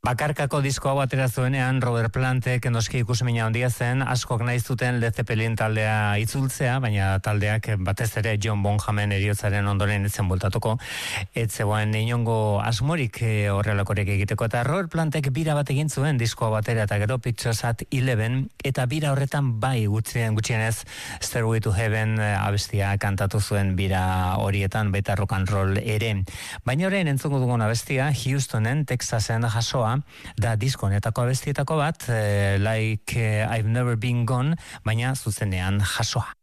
Bakarkako diskoa batera zuenean Robert Plantek noski ikusmina handia zen, askok nahi zuten Led Zeppelin taldea itzultzea, baina taldeak batez ere John Bonhamen heriotzaren ondoren etzen bultatuko, ez zegoen inongo asmorik horrelakorek egiteko, eta Robert Plantek bira bat egin zuen diskoa batera eta gero Pictures at 11, eta bira horretan bai gutxienez Stairway to Heaven abestia kantatu zuen bira horietan, baita rock and roll ere. Baina orain entzungo dugun abestia Houstonen, Texasen jasoa, da disko honetako abestietako bat, Like I've Never Been Gone, baina zuzenean jasoa.